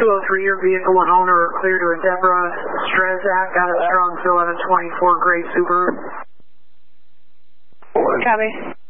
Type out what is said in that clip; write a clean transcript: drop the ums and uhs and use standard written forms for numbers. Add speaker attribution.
Speaker 1: 203, your vehicle and owner are clear to Deborah Strezak out of Strongsville on a 24 gray Subaru.
Speaker 2: Copy.